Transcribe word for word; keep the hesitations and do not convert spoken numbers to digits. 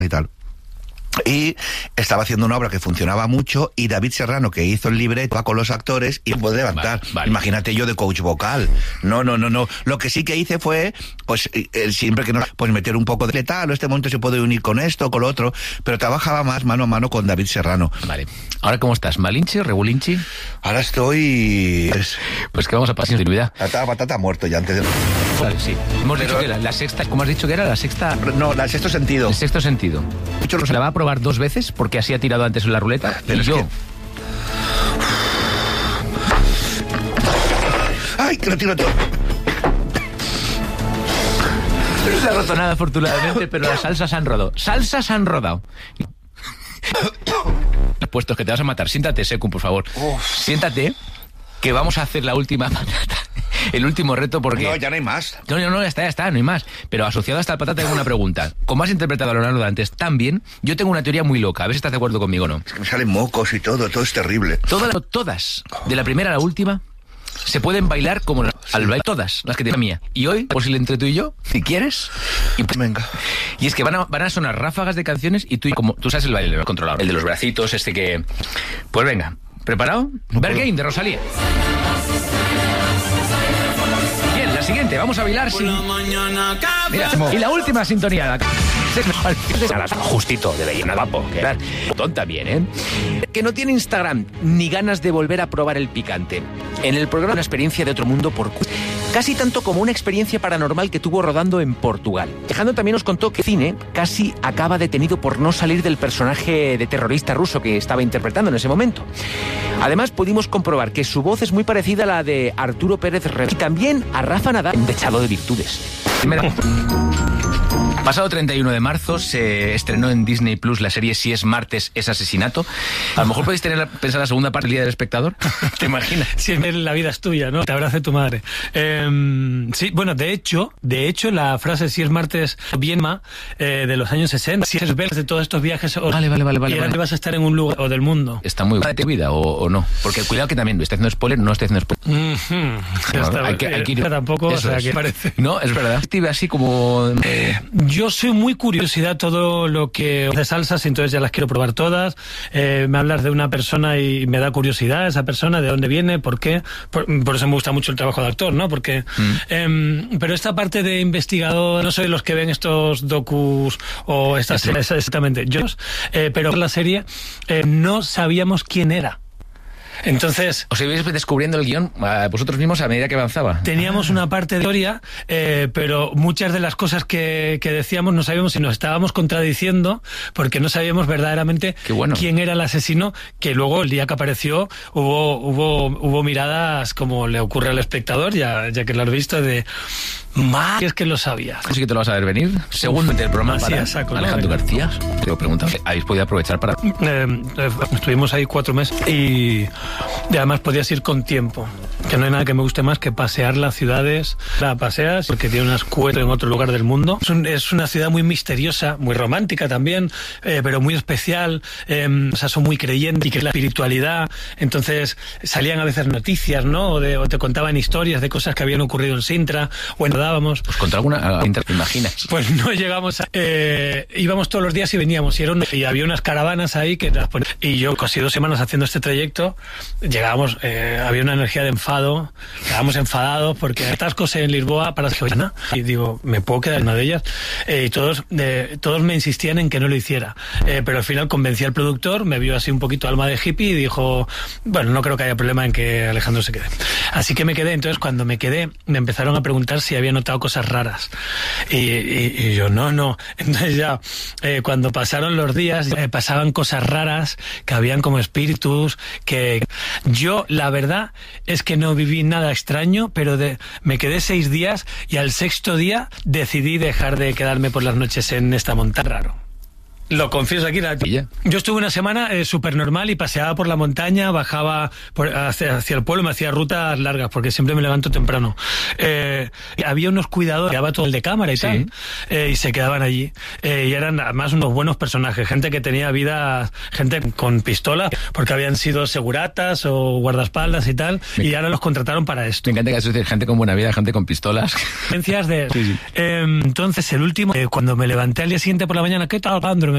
y tal. Y estaba haciendo una obra que funcionaba mucho y David Serrano, que hizo el libreto, va con los actores y puede levantar. Vale, vale. Imagínate yo de coach vocal. No, no, no, no. Lo que sí que hice fue, pues, eh, siempre que no, pues meter un poco de letal, este momento se puede unir con esto, con lo otro, pero trabajaba más mano a mano con David Serrano. Vale. ¿Ahora cómo estás? ¿Malinchi? ¿Regulinchi? Ahora estoy... Pues, pues que vamos a pasar sin continuidad. Patata, patata muerto ya antes de... Vale, sí. Hemos pero... dicho que la, la sexta, ¿cómo has dicho que era? La sexta... No, la sexto sentido. El sexto sentido. Mucho no se la va a probar dos veces porque así ha tirado antes en la ruleta. Pero y es yo... que... ¡Ay, que lo tiro todo! No se ha roto nada, afortunadamente, pero las salsas han rodado. ¡Salsas han rodado! Puestos que te vas a matar. Siéntate, Secun, por favor. Uf. Siéntate, que vamos a hacer la última patata. El último reto porque... No, ya no hay más. No, no, no, ya está, ya está, no hay más. Pero asociado hasta la patata tengo una pregunta. Como has interpretado a Leonardo Dantes tan bien, yo tengo una teoría muy loca. A ver si estás de acuerdo conmigo o no. Es que me salen mocos y todo, todo es terrible. Todas, todas, de la primera a la última, se pueden bailar como las, al baile, todas las que tiene mía. Y hoy, posible entre tú y yo, si quieres. Y, venga. Y es que van a, van a sonar ráfagas de canciones y tú, como tú sabes el baile, el controlador, el de los bracitos, este que... Pues venga, ¿preparado? No Berghain, de Rosalía. Bien, la siguiente, vamos a bailar sin... Mira, y la última sintonía. Justito, de Bellena Vapo. Tonta bien, ¿eh? Que no tiene Instagram ni ganas de volver a probar el picante. En el programa Una experiencia de otro mundo por... Casi tanto como una experiencia paranormal que tuvo rodando en Portugal. Alejandro también nos contó que cine casi acaba detenido por no salir del personaje de terrorista ruso que estaba interpretando en ese momento. Además, pudimos comprobar que su voz es muy parecida a la de Arturo Pérez Reverte y también a Rafa Nadal, dechado de virtudes. Pasado treinta y uno de marzo se estrenó en Disney Plus la serie Si es martes es asesinato. A lo mejor podéis tener pensar la segunda parte del Día del Espectador. ¿Te imaginas? Si la vida es tuya, ¿no? Te abrace tu madre. Eh, sí, bueno, de hecho, de hecho la frase Si es martes bien ma eh, de los años sesenta. Si es ver de todos estos viajes. O, vale, vale, vale, vale. Y ahora vale. vas a estar en un lugar o del mundo. Está muy buena tu vida o, o no. Porque cuidado que también estoy haciendo spoiler, no estoy haciendo spoiler. Mm-hmm. Bueno, está, hay que, hay que ir. Tampoco, o sea, es. que parece. No, es verdad. Estoy así como. Eh, yo soy muy curiosidad todo lo que de salsas, entonces ya las quiero probar todas. Eh, me hablas de una persona y me da curiosidad esa persona, de dónde viene, por qué. Por, por eso me gusta mucho el trabajo de actor, ¿no? Porque, mm. eh, pero esta parte de investigador, no soy de los que ven estos docus o estas series, exactamente. Yo, eh, pero la serie eh, no sabíamos quién era. Entonces... ¿Os ibais descubriendo el guión a vosotros mismos a medida que avanzaba? Teníamos una parte de historia, eh, pero muchas de las cosas que, que decíamos no sabíamos si nos estábamos contradiciendo, porque no sabíamos verdaderamente bueno. quién era el asesino, que luego el día que apareció hubo hubo hubo miradas como le ocurre al espectador, ya, ya que lo has visto, de... Más es que lo sabía. Sí que te lo vas a ver venir. Segundo del programa para saco, Alejandro ¿no? García. Te lo pregunto, ¿habéis podido aprovechar para...? Eh, estuvimos ahí cuatro meses y, y además podías ir con tiempo. Que no hay nada que me guste más que pasear las ciudades. La paseas porque tiene unas cuetas en otro lugar del mundo. Es, un, es una ciudad muy misteriosa, muy romántica también, eh, pero muy especial. Eh, o sea, son muy creyentes y que la espiritualidad. Entonces salían a veces noticias, ¿no? O, de, o te contaban historias de cosas que habían ocurrido en Sintra o en dábamos. Pues contra alguna, ¿te imaginas? Pues no llegamos a, eh, íbamos todos los días y veníamos y, era un, y había unas caravanas ahí que las pon... y yo casi dos semanas haciendo este trayecto llegábamos, eh, había una energía de enfado, llegábamos enfadados porque atascos en Lisboa para Giovanna y digo, ¿me puedo quedar en una de ellas? Eh, y todos eh, todos me insistían en que no lo hiciera, eh, pero al final convencí al productor, me vio así un poquito alma de hippie y dijo, bueno, no creo que haya problema en que Alejandro se quede. Así que me quedé. Entonces cuando me quedé me empezaron a preguntar si había notado cosas raras y, y, y yo no, no. Entonces ya eh, cuando pasaron los días eh, pasaban cosas raras, que habían como espíritus, que yo la verdad es que no viví nada extraño, pero de, me quedé seis días y al sexto día decidí dejar de quedarme por las noches en esta montaña. Raro. Lo confieso aquí. La... Yo estuve una semana eh, súper normal y paseaba por la montaña, bajaba por, hacia, hacia el pueblo, me hacía rutas largas porque siempre me levanto temprano. Eh, había unos cuidadores, quedaba todo el de cámara y sí. tal, eh, y se quedaban allí. Eh, y eran además unos buenos personajes, gente que tenía vida, gente con pistola, porque habían sido seguratas o guardaespaldas y tal, me... y ahora los contrataron para esto. Me encanta que eso es gente con buena vida, gente con pistolas. De... Sí, sí. Eh, entonces, el último, eh, cuando me levanté al día siguiente por la mañana, ¿qué tal, Alejandro?